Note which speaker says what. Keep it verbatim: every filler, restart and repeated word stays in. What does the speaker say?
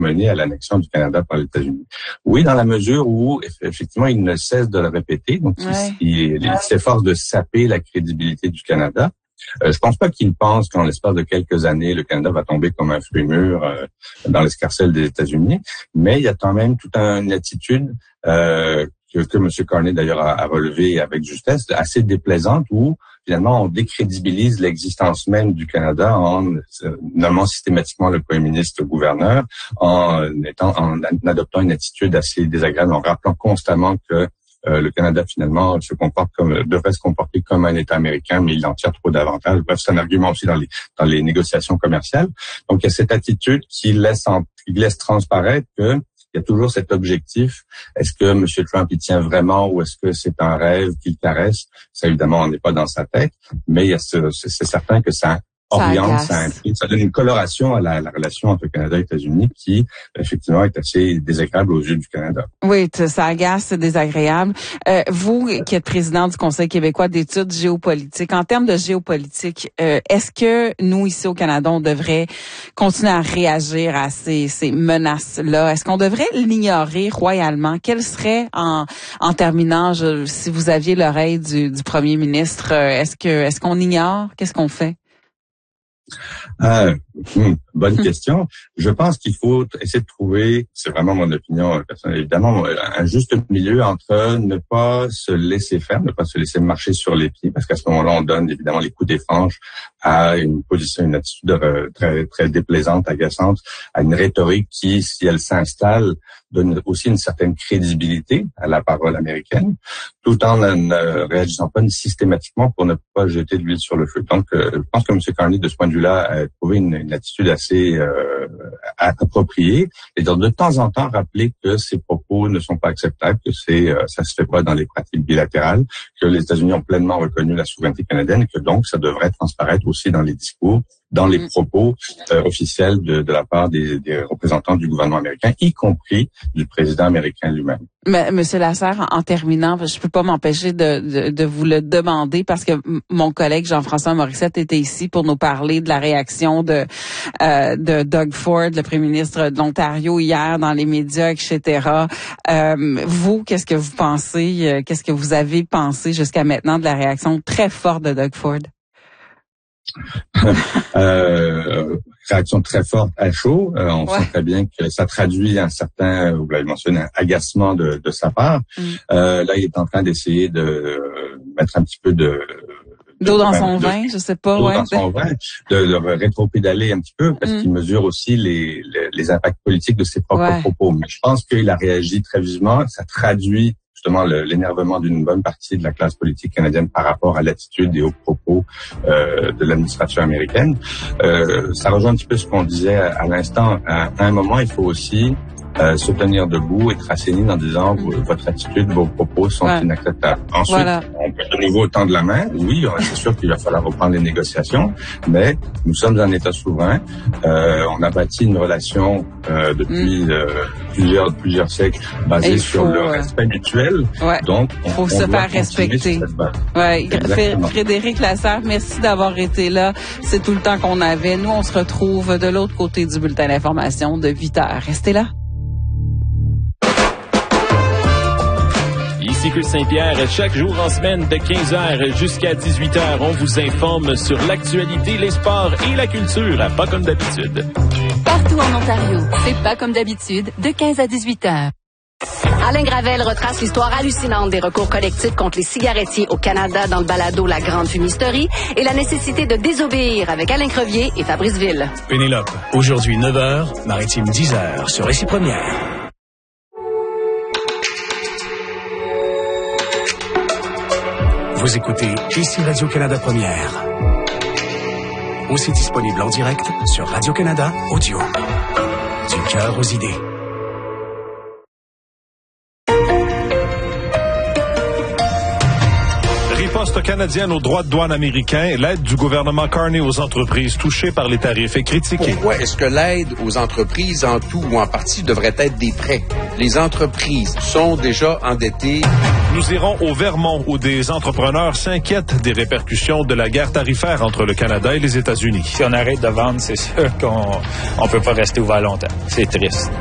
Speaker 1: mené à l'annexion du Canada par les États-Unis. Oui, dans la mesure où, effectivement, il ne cesse de le répéter. Donc, ouais. il, il, il s'efforce de saper la crédibilité du Canada. Euh, je pense pas qu'il pense qu'en l'espace de quelques années, le Canada va tomber comme un fruit mûr euh, dans l'escarcelle des États-Unis. Mais il y a quand même toute une attitude euh, que, que M. Carney, d'ailleurs, a, a relevé avec justesse, assez déplaisante, où finalement, on décrédibilise l'existence même du Canada en euh, nommant systématiquement le premier ministre gouverneur, en, étant, en adoptant une attitude assez désagréable, en rappelant constamment que Euh, le Canada, finalement, se comporte comme, devrait se comporter comme un État américain, mais il en tire trop d'avantages. Bref, c'est un argument aussi dans les, dans les négociations commerciales. Donc, il y a cette attitude qui laisse, en, qui laisse transparaître que il y a toujours cet objectif. Est-ce que M. Trump y tient vraiment ou est-ce que c'est un rêve qu'il caresse? Ça, évidemment, on n'est pas dans sa tête, mais il y a ce, c'est, c'est certain que ça oriente, ça, imprime, ça donne une coloration à la, la relation entre Canada et États-Unis qui, effectivement, est assez désagréable aux yeux du Canada.
Speaker 2: Oui, ça agace, c'est désagréable. Euh, vous, qui êtes président du Conseil québécois d'études géopolitiques, en termes de géopolitique, euh, est-ce que nous, ici au Canada, on devrait continuer à réagir à ces, ces menaces-là? Est-ce qu'on devrait l'ignorer royalement? Quel serait, en, en terminant, je, si vous aviez l'oreille du, du premier ministre, est-ce que, est-ce qu'on ignore? Qu'est-ce qu'on fait?
Speaker 1: Euh, hum, bonne question. Je pense qu'il faut essayer de trouver, c'est vraiment mon opinion personnelle, évidemment, un juste milieu entre ne pas se laisser faire, ne pas se laisser marcher sur les pieds, parce qu'à ce moment-là, on donne évidemment les coups des franges à une position, une attitude très très déplaisante, agaçante, à une rhétorique qui, si elle s'installe, donne aussi une certaine crédibilité à la parole américaine, tout en ne réagissant pas systématiquement pour ne pas jeter de l'huile sur le feu. Donc, euh, je pense que M. Carney, de ce point de vue-là, a trouvé une, une attitude assez euh, appropriée, et de, de temps en temps rappeler que ces propos ne sont pas acceptables, que c'est euh, ça se fait pas dans les pratiques bilatérales, que les États-Unis ont pleinement reconnu la souveraineté canadienne, et que donc ça devrait transparaître aussi dans les discours, dans les propos euh, officiels de, de la part des, des représentants du gouvernement américain, y compris du président américain lui-même.
Speaker 2: Mais, Monsieur Lasserre, en terminant, je peux pas m'empêcher de, de, de vous le demander parce que m- mon collègue Jean-François Morissette était ici pour nous parler de la réaction de euh, de Doug Ford, le premier ministre de l'Ontario, hier dans les médias, et cetera. Euh, vous, qu'est-ce que vous pensez, qu'est-ce que vous avez pensé jusqu'à maintenant de la réaction très forte de Doug Ford?
Speaker 1: euh, réaction très forte à chaud. Euh, on ouais. sent très bien que ça traduit un certain, vous l'avez mentionné, un agacement de, de sa part. Mm. Euh, là, il est en train d'essayer de mettre un petit peu de
Speaker 2: d'eau dans son de, vin, je sais pas.
Speaker 1: D'eau
Speaker 2: ouais.
Speaker 1: dans son vin, de, de rétro-pédaler un petit peu parce mm. qu'il mesure aussi les, les, les impacts politiques de ses propres ouais. propos. Mais je pense qu'il a réagi très vivement. Ça traduit justement le, l'énervement d'une bonne partie de la classe politique canadienne par rapport à l'attitude et aux propos euh, de l'administration américaine. Euh, ça rejoint un petit peu ce qu'on disait à, à l'instant. À, à un moment, il faut aussi euh, se tenir debout, être assaini en disant mm. votre attitude, vos propos sont ouais. inacceptables. Ensuite, voilà. on peut de nouveau tendre la main. Oui, c'est sûr qu'il va falloir reprendre les négociations, mais nous sommes un État souverain. Euh, on a bâti une relation euh, depuis mm. euh, plusieurs plusieurs siècles basée sur faut, le respect mutuel.
Speaker 2: Ouais.
Speaker 1: Donc,
Speaker 2: il faut se faire respecter. Ouais. Frédéric Lasserre, merci d'avoir été là. C'est tout le temps qu'on avait. Nous, on se retrouve de l'autre côté du bulletin d'information de huit heures. Restez là.
Speaker 3: Ici Chris Saint-Pierre, chaque jour en semaine de quinze heures jusqu'à dix-huit heures, on vous informe sur l'actualité, les sports et la culture, à Pas comme d'habitude.
Speaker 4: Partout en Ontario, c'est Pas comme d'habitude, de quinze à dix-huit heures. Alain Gravel retrace l'histoire hallucinante des recours collectifs contre les cigarettiers au Canada dans le balado La Grande Fumisterie et la nécessité de désobéir avec Alain Crevier et Fabrice Ville.
Speaker 5: Pénélope, aujourd'hui neuf heures, Maritime dix heures, sur Récit Première. Vous écoutez ici Radio-Canada Première. Aussi disponible en direct sur Radio-Canada Audio. Du cœur aux idées.
Speaker 6: Riposte canadienne aux droits de douane américains, l'aide du gouvernement Carney aux entreprises touchées par les tarifs est critiquée.
Speaker 7: Pourquoi est-ce que l'aide aux entreprises en tout ou en partie devrait être des prêts? Les entreprises sont déjà endettées.
Speaker 6: Nous irons au Vermont où des entrepreneurs s'inquiètent des répercussions de la guerre tarifaire entre le Canada et les États-Unis.
Speaker 8: Si on arrête de vendre, c'est sûr qu'on on peut pas rester ouvert longtemps. C'est triste.